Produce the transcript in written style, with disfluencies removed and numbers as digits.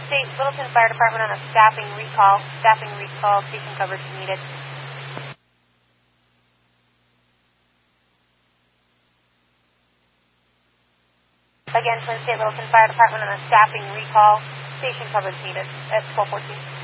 State Littleton Fire Department on a staffing recall. Staffing recall, station coverage needed. Again, Twin State Littleton Fire Department on a staffing recall. Station coverage needed at 1214.